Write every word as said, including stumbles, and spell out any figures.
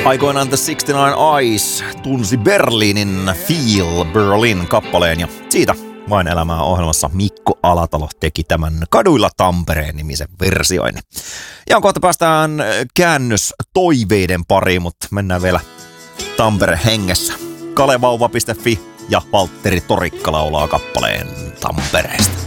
Aikoinaan The sixty-nine Eyes tunsi Berliinin Feel Berlin kappaleen ja siitä Vain elämää ohjelmassa Mikko Alatalo teki tämän Kaduilla Tampereen nimisen versioin. Ja kohta päästään käännös toiveiden pariin, mutta mennään vielä Tampere hengessä. kalevauva piste fi ja Valtteri Torikka laulaa kappaleen Tampereesta.